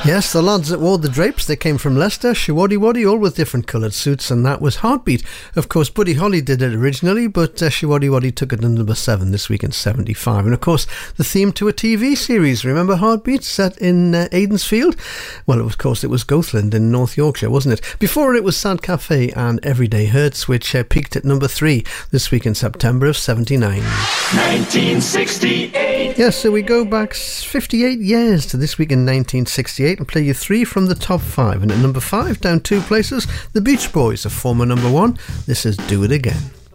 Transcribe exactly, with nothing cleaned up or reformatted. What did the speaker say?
Yes, the lads that wore the drapes, they came from Leicester, Showaddy Waddy, all with different coloured suits, and that was Heartbeat. Of course, Buddy Holly did it originally, but uh, Showaddy Waddy took it to number seven this week in seventy-five. And of course, the theme to a T V series, remember Heartbeat, set in uh, Aidensfield? Well, of course, it was Goathland in North Yorkshire, wasn't it? Before it was Sad Cafe and Everyday Hurts, which uh, peaked at number three this week in September of seventy-nine. nineteen sixty-eight. Yes, so we go back fifty-eight years to this week in nineteen sixty-eight and play you three from the top five. And at number five, down two places, the Beach Boys, a former number one. This is Do It Again.